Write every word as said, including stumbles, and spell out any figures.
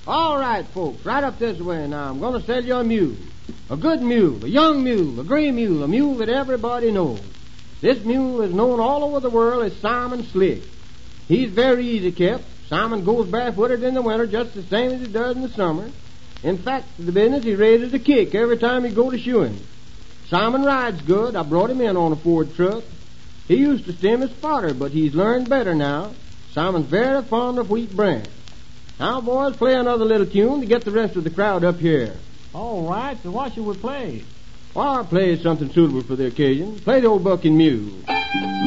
All right, folks, right up this way now. I'm going to sell you a mule. A good mule, a young mule, a gray mule, a mule that everybody knows. This mule is known all over the world as Simon Slick. He's very easy kept. Simon goes barefooted in the winter just the same as he does in the summer. In fact, the business, he raises a kick every time he go to shoeing. Simon rides good. I brought him in on a Ford truck. He used to stem his fodder, but he's learned better now. Simon's very fond of wheat bran. Now, boys, play another little tune to get the rest of the crowd up here. All right, so what shall we play? Well, I'll play something suitable for the occasion. Play the old bucking mule.